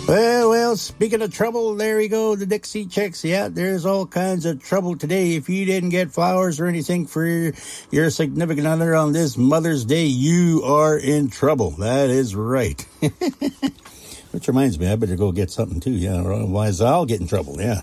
Well, speaking of trouble, there we go, the Dixie Chicks. Yeah, there's all kinds of trouble today. If you didn't get flowers or anything for your significant other on this Mother's Day, you are in trouble. That is right. Which reminds me, I better go get something too. Yeah, otherwise I'll get in trouble. Yeah.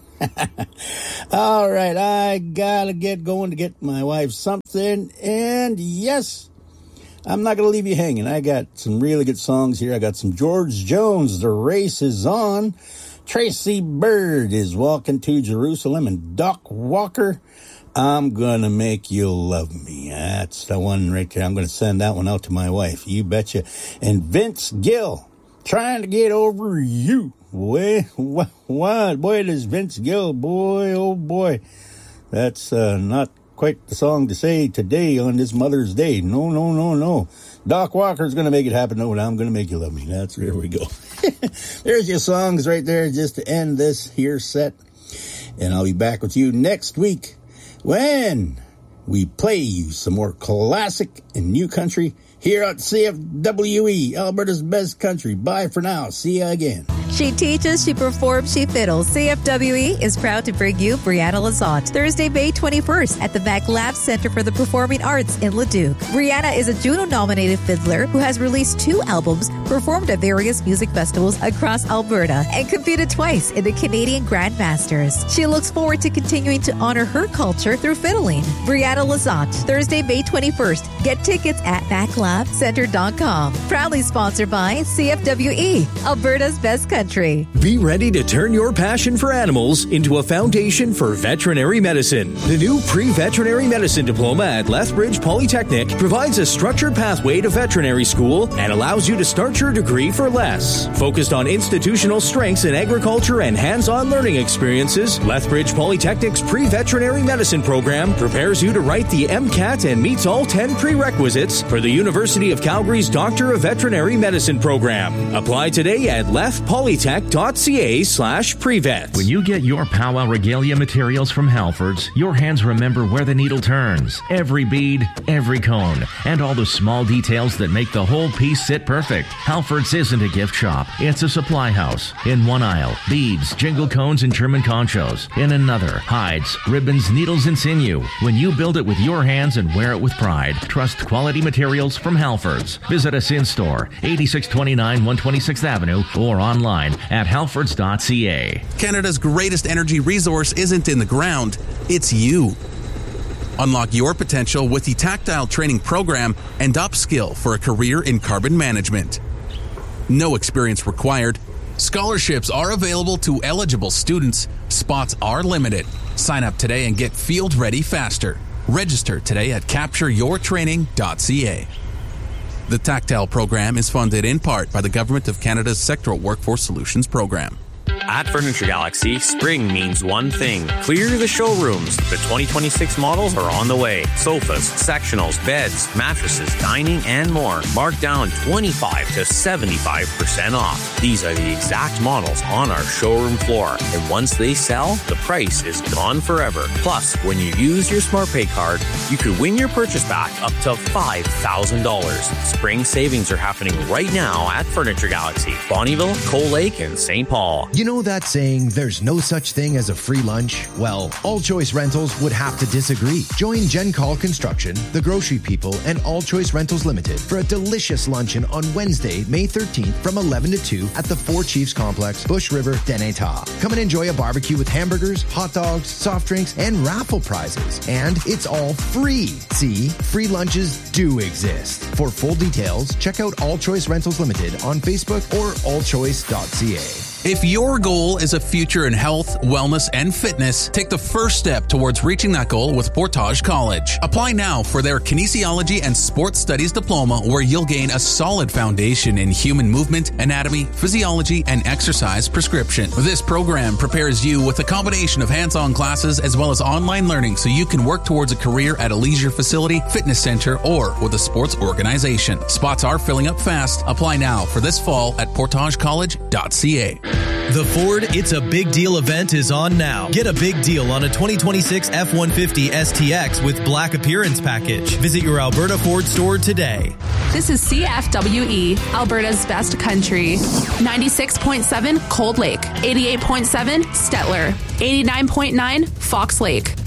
All right, I gotta get going to get my wife something. And yes, I'm not going to leave you hanging. I got some really good songs here. I got some George Jones, The Race is On. Tracy Byrd is Walking to Jerusalem. And Doc Walker, I'm going to Make You Love Me. That's the one right there. I'm going to send that one out to my wife. You betcha. And Vince Gill, Trying to Get Over You. Boy, does Vince Gill, boy, oh boy. That's not quite the song to say today on this Mother's Day. No. Doc Walker's going to make it happen. No, I'm going to Make You Love Me. That's where we go. There's your songs right there just to end this here set. And I'll be back with you next week when we play you some more classic and new country here at CFWE, Alberta's best country. Bye for now. See you again. She teaches, she performs, she fiddles. CFWE is proud to bring you Brianna Lazat Thursday, May 21st at the Mac Lab Center for the Performing Arts in Leduc. Brianna is a Juno-nominated fiddler who has released 2 albums, performed at various music festivals across Alberta, and competed twice in the Canadian Grandmasters. She looks forward to continuing to honor her culture through fiddling. Brianna Lazat, Thursday, May 21st. Get tickets at MacLabCenter.com. Proudly sponsored by CFWE, Alberta's best country. Be ready to turn your passion for animals into a foundation for veterinary medicine. The new pre-veterinary medicine diploma at Lethbridge Polytechnic provides a structured pathway to veterinary school and allows you to start your degree for less. Focused on institutional strengths in agriculture and hands-on learning experiences, Lethbridge Polytechnic's pre-veterinary medicine program prepares you to write the MCAT and meets all 10 prerequisites for the University of Calgary's Doctor of Veterinary Medicine program. Apply today at leftpolytech.ca/prevet. When you get your powwow regalia materials from Halfords, your hands remember where the needle turns. Every bead, every cone, and all the small details that make the whole piece sit perfect. Halfords isn't a gift shop. It's a supply house. In one aisle, beads, jingle cones, and German conchos. In another, hides, ribbons, needles, and sinew. When you build it with your hands and wear it with pride, trust quality materials from Halfords. Visit us in store, 8629 126th Avenue, or online at halfords.ca. Canada's greatest energy resource isn't in the ground, it's you. Unlock your potential with the Tactile Training Program and upskill for a career in carbon management. No experience required. Scholarships are available to eligible students. Spots are limited. Sign up today and get field ready faster. Register today at captureyourtraining.ca. The Tactile program is funded in part by the Government of Canada's Sectoral Workforce Solutions Program. At Furniture Galaxy, spring means one thing. Clear the showrooms. The 2026 models are on the way. Sofas, sectionals, beds, mattresses, dining, and more. Marked down 25 to 75% off. These are the exact models on our showroom floor. And once they sell, the price is gone forever. Plus, when you use your SmartPay card, you could win your purchase back up to $5,000. Spring savings are happening right now at Furniture Galaxy, Bonnyville, Coal Lake, and St. Paul. You know that saying, there's no such thing as a free lunch? Well, All Choice Rentals would have to disagree. Join Jen Call Construction, The Grocery People, and All Choice Rentals Limited for a delicious luncheon on Wednesday, May 13th from 11 to 2 at the Four Chiefs Complex, Bush River, Deneta. Come and enjoy a barbecue with hamburgers, hot dogs, soft drinks, and raffle prizes. And it's all free. See, free lunches do exist. For full details, check out All Choice Rentals Limited on Facebook or allchoice.ca. If your goal is a future in health, wellness, and fitness, take the first step towards reaching that goal with Portage College. Apply now for their Kinesiology and Sports Studies Diploma, where you'll gain a solid foundation in human movement, anatomy, physiology, and exercise prescription. This program prepares you with a combination of hands-on classes as well as online learning so you can work towards a career at a leisure facility, fitness center, or with a sports organization. Spots are filling up fast. Apply now for this fall at portagecollege.ca. The Ford It's a Big Deal event is on now. Get a big deal on a 2026 F-150 STX with Black Appearance Package. Visit your Alberta Ford store today. This is CFWE, Alberta's best country. 96.7 Cold Lake, 88.7 Stettler, 89.9 Fox Lake.